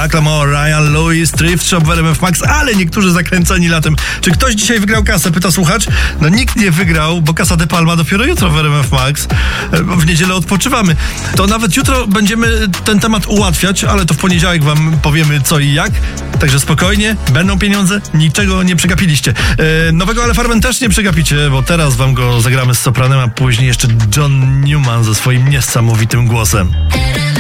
Macklemore, Ryan Lewis, Thrift Shop w RMF Max, ale niektórzy zakręceni latem. Czy ktoś dzisiaj wygrał kasę? Pyta słuchacz. No nikt nie wygrał, bo Casa de Palma dopiero jutro w RMF Max. W niedzielę odpoczywamy. To nawet jutro będziemy ten temat ułatwiać, ale to w poniedziałek wam powiemy co i jak. Także spokojnie, będą pieniądze, niczego nie przegapiliście. Nowego Ale Farben też nie przegapicie, bo teraz wam go zagramy z sopranem, a później jeszcze John Newman ze swoim niesamowitym głosem.